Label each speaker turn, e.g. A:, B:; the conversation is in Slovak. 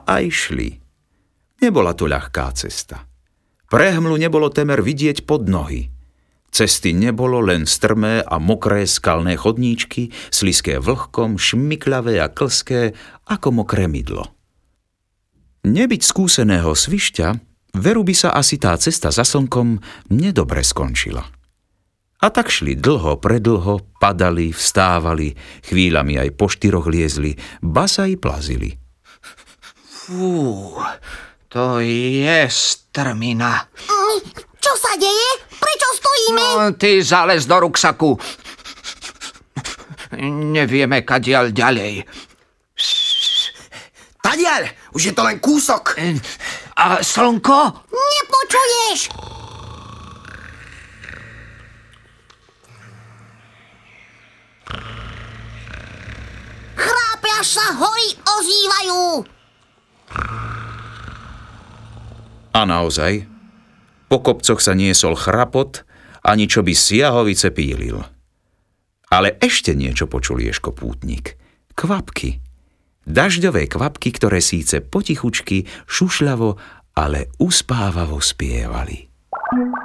A: aj šli. Nebola to ľahká cesta. Prehmlu nebolo temer vidieť pod nohy. Cesty nebolo, len strmé a mokré skalné chodníčky, sliské vlhkom, šmyklavé a klské, ako mokré mydlo. Nebyť skúseného svišťa, veru by sa asi tá cesta za slnkom nedobre skončila. A tak šli dlho, predlho, padali, vstávali, chvíľami aj po štyroch liezli, ba sa i plazili.
B: Fú, to je strmina.
C: Čo sa deje? Prečo stojíme?
B: No, ty zalez do ruksaku. Nevieme, kadiaľ ďalej.
D: Tadiaľ, už je to len kúsok.
B: A slnko?
C: Nepočuješ? Chrápia, až sa hory ozývajú.
A: A naozaj, po kopcoch sa niesol chrapot, ani čo by sjahovice pílil. Ale ešte niečo počul Ježko pútnik. Kvapky. Dažďové kvapky, ktoré síce potichučky, šušľavo, ale uspávavo spievali.